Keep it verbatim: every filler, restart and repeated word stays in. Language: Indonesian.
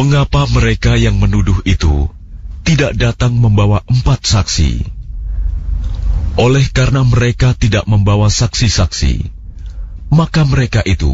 Mengapa mereka yang menuduh itu tidak datang membawa empat saksi? Oleh karena mereka tidak membawa saksi-saksi, maka mereka itu